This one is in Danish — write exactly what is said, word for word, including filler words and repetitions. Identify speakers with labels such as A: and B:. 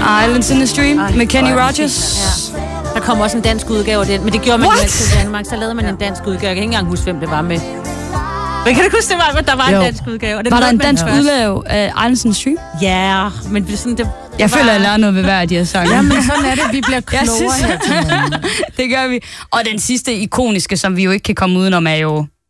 A: Islands in the Stream Ej, med Kenny Rogers.
B: Ja. Der kom også en dansk udgave af den, men det gjorde man jo altid i Danmark. Så lavede man en dansk udgave. Jeg kan ikke engang huske, hvem det var med. Men kan du huske, det var, at der var jo. en dansk udgave? Og
A: var der en dansk udgave af Islands in the Stream?
B: Ja, men det sådan, det, det
A: Jeg
B: var...
A: føler, jeg lærer noget ved hver af de her sange.
C: Ja, men sådan er det. Vi bliver klogere.
A: Det gør vi. Og den sidste ikoniske, som vi jo ikke kan komme udenom, er jo